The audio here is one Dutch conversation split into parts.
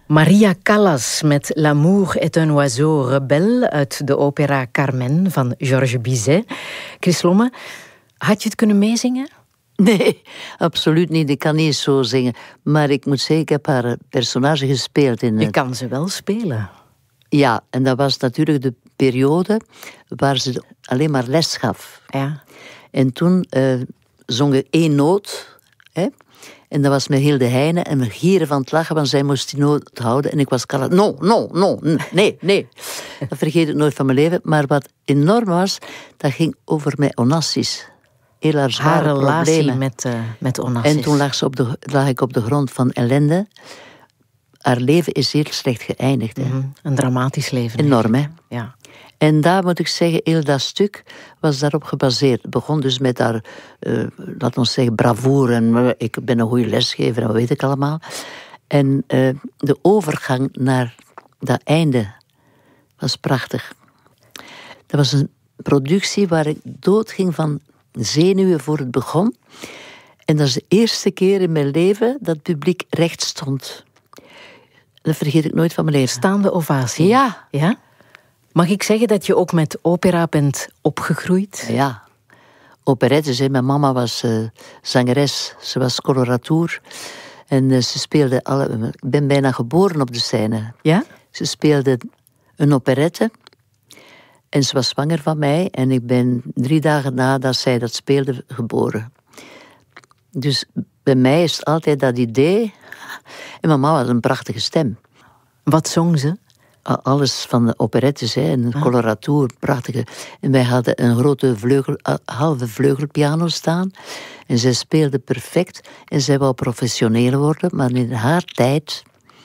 Maria Callas met L'amour est un oiseau rebelle uit de opera Carmen van Georges Bizet. Chris Lomme, had je het kunnen meezingen? Nee, absoluut niet. Ik kan niet zo zingen. Maar ik moet zeggen, ik heb haar personage gespeeld. Je kan ze wel spelen. Ja, en dat was natuurlijk de periode waar ze alleen maar les gaf. Ja. En toen zong ik 1 noot. Hè? En dat was met Hilde Heijnen. En we gieren van het lachen, want zij moest die noot houden. En ik was kalm. No. Nee. Dat vergeet ik nooit van mijn leven. Maar wat enorm was, dat ging over mijn Onassis. Heel haar relatie met Onassis. En toen lag ik op de grond van ellende. Haar leven is heel slecht geëindigd. Hè. Mm-hmm. Een dramatisch leven. Enorm, hè. Ja. En daar moet ik zeggen, heel dat stuk was daarop gebaseerd. Het begon dus met haar, laten we zeggen, bravoure. En ik ben een goede lesgever en wat weet ik allemaal. En de overgang naar dat einde was prachtig. Dat was een productie waar ik doodging van zenuwen voor het begon. En dat is de eerste keer in mijn leven dat het publiek recht stond. Dat vergeet ik nooit van mijn leven. Staande ovatie. Ja. Mag ik zeggen dat je ook met opera bent opgegroeid? Ja. Operettes, mijn mama was zangeres. Ze was coloratour. En ze speelde ik ben bijna geboren op de scène. Ja? Ze speelde een operette. En ze was zwanger van mij. En ik ben 3 dagen nadat zij dat speelde geboren. Dus bij mij is het altijd dat idee. En mijn mama had een prachtige stem. Wat zong ze? Alles van de operettes, hè, en coloratour, prachtige. En wij hadden een grote halve vleugelpiano staan. En zij speelde perfect. En zij wou professioneel worden, maar in haar tijd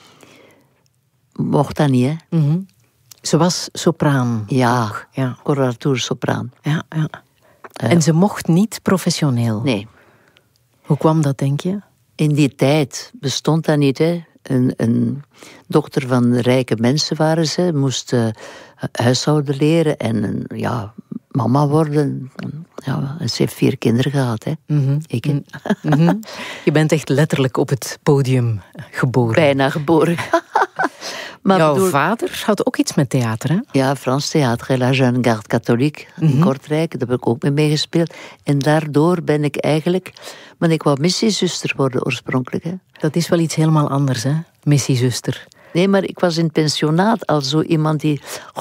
mocht dat niet, hè. Mm-hmm. Ze was sopraan. Ja, coloratour sopraan. Ja. En ze mocht niet professioneel? Nee. Hoe kwam dat, denk je? In die tijd bestond dat niet, hè. Een dochter van rijke mensen waren ze. Moest huishouden leren en mama worden. Ja, en ze heeft 4 kinderen gehad, hè. Mm-hmm. Ik. Mm-hmm. Je bent echt letterlijk op het podium geboren. Bijna geboren. Maar jouw vader had ook iets met theater, hè? Ja, Frans theater, La Jeune Garde Catholique in Kortrijk. Daar heb ik ook mee meegespeeld. En daardoor ben ik eigenlijk... Maar ik wou missiezuster worden oorspronkelijk, hè. Dat is wel iets helemaal anders, hè? Missiezuster. Nee, maar ik was in het pensionaat al zo iemand die...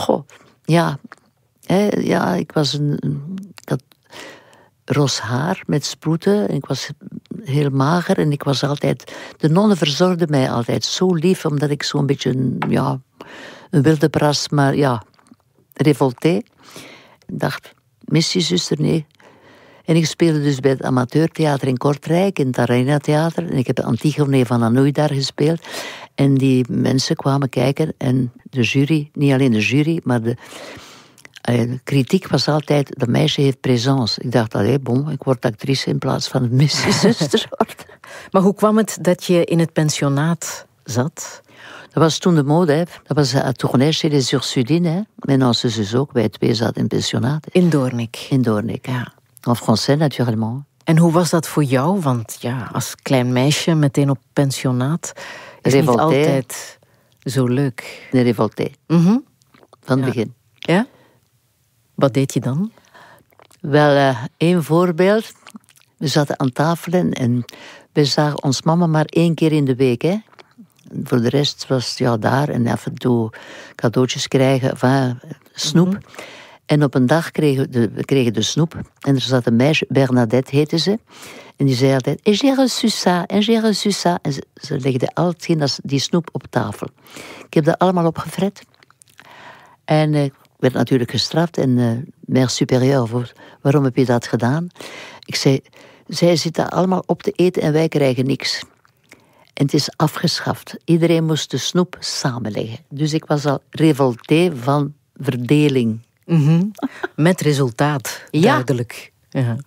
ik was ik had ros haar met sproeten. En ik was heel mager en ik was altijd... De nonnen verzorgden mij altijd zo lief, omdat ik zo'n beetje een wilde bras, maar revolté. Ik dacht, missiezuster, nee. En ik speelde dus bij het amateurtheater in Kortrijk, in het Arena Theater. En ik heb de Antigone van Anouilh daar gespeeld. En die mensen kwamen kijken en de jury, niet alleen de jury, maar de kritiek was altijd, dat meisje heeft présence. Ik dacht, ik word actrice in plaats van een missiezuster. Maar hoe kwam het dat je in het pensionaat zat? Dat was toen de mode, hè. Dat was à Tournai chez les Ursulines, hè. Mijn oudste zus ook, wij 2 zaten in het pensionaat. In Doornik? In Doornik, ja. En français, natuurlijk. En hoe was dat voor jou? Want als klein meisje meteen op pensionaat is revolté. Niet altijd zo leuk. De revolté. Mm-hmm. Van het begin. Ja? Wat deed je dan? Wel, 1 voorbeeld. We zaten aan tafel en we zagen ons mama maar 1 keer in de week, hè. Voor de rest was het daar en af en toe cadeautjes krijgen, snoep. Mm-hmm. En op een dag kregen we de snoep. En er zat een meisje, Bernadette heette ze. En die zei altijd, et j'ai reçu ça, en j'ai reçu ça. En ze legde altijd die snoep op tafel. Ik heb dat allemaal opgefret. En ik werd natuurlijk gestraft. En mère supérieure, waarom heb je dat gedaan? Ik zei, zij zitten allemaal op te eten en wij krijgen niks. En het is afgeschaft. Iedereen moest de snoep samenleggen. Dus ik was al revolté van verdeling. Mm-hmm. Met resultaat, duidelijk. Ja.